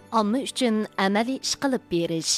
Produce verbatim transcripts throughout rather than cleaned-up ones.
omma uchun amaliy ish qilib berish.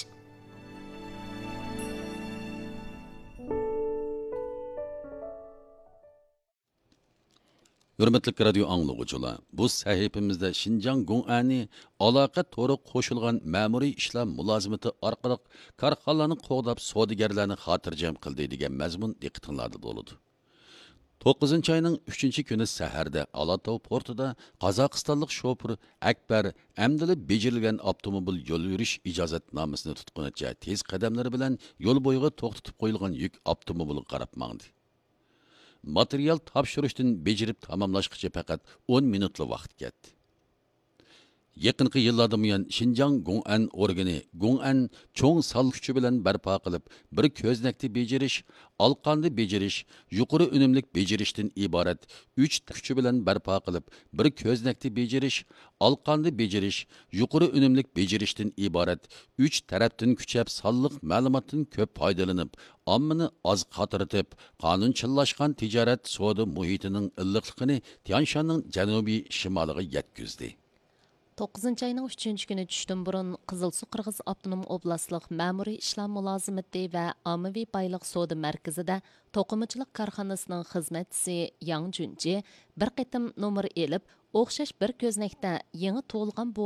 Hürmetlik radyo anlıqçılar, bu sahifimizde Şinjan Gong'ani aloqa to'ri qo'shilgan ma'muriy ishlar mulozimati orqali korxonalarni qo'g'dab savdogarlarni xotirjam qildi degan mazmun diqqatinglarda bo'ladi. to'qqizinchi oyning uchinchi kuni saharda Alatov portida Qozog'istonlik shofir Akbar Amdili bejirilgan avtomobil yo'l yurish ijozatnomasini tutqunicha tez qadamlari bilan yo'l bo'yiga to'xtatib qo'yilgan yuk avtomobiliga qarab mangdi. Material topshirishdan bejirib tamamlashgacha faqat o'n minutli vaqt ketdi. Yaqinqi yillarda buyon Şinjan Gong'an organi Gong'an cho'ng sal kuchi bilan barpo qilib, bir ko'znakni bejirish, alqonni bejirish, yuqori unumlik bejirishdan iborat uch kuchi bilan barpo qilib, bir ko'znakni bejirish, alqonni bejirish, yuqori unumlik bejirishdan iborat uch tarafdan kuchab sonliq ma'lumotdan ko'p foydalanib, ommani oz qatiritib, qonunchillashgan tijorat savdo muhitining illiqligini Tianshanning janubiy shimoliga yetkazdi. to'qqizinchi ayning uchinchi kuni tushdan burun Qizilsuv Qirg'iz Avtonom Oblastlik ma'muriy ishlar mulozimati va ommaviy boylik savdo markazida to'qimachilik korxonasining xizmatchisi Yang Junji bir qitim nomer elib, o'xshash bir ko'znakda yangi tug'ilgan